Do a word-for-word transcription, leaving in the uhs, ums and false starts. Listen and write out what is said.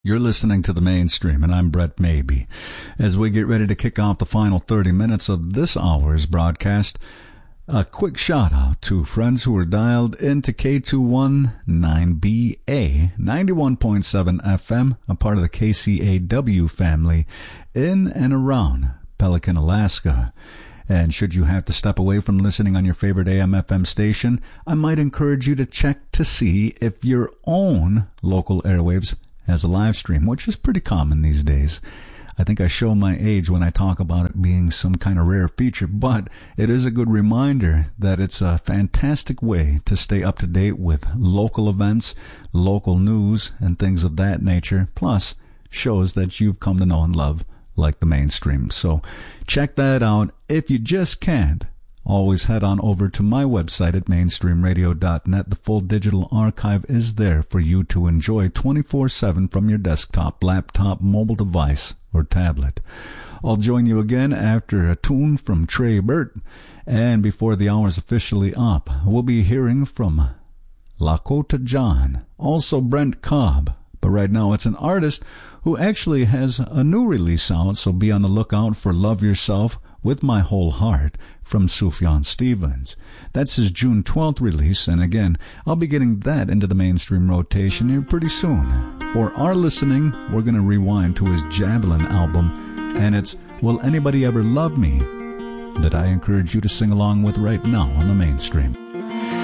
You're listening to The Mainstream, and I'm Brett Maybe. As we get ready to kick off the final thirty minutes of this hour's broadcast, a quick shout-out to friends who are dialed into K two nineteen B A, ninety-one point seven F M, a part of the K C A W family, in and around Pelican, Alaska. And should you have to step away from listening on your favorite A M F M station, I might encourage you to check to see if your own local airwaves has a live stream, which is pretty common these days. I think I show my age when I talk about it being some kind of rare feature, but it is a good reminder that it's a fantastic way to stay up to date with local events, local news, and things of that nature, plus shows that you've come to know and love like The Mainstream. So check that out. If you just can't, always head on over to my website at mainstream radio dot net. The full digital archive is there for you to enjoy twenty-four seven from your desktop, laptop, mobile device, or tablet. I'll join you again after a tune from Trey Burt, and before the hour's officially up, we'll be hearing from Lakota John, also Brent Cobb. But right now it's an artist who actually has a new release out, so be on the lookout for Love Yourself with My Whole Heart from Sufjan Stevens. That's his June twelfth release, and again, I'll be getting that into the mainstream rotation here pretty soon. For our listening, we're going to rewind to his Javelin album, and it's Will Anybody Ever Love Me that I encourage you to sing along with right now on the Mainstream.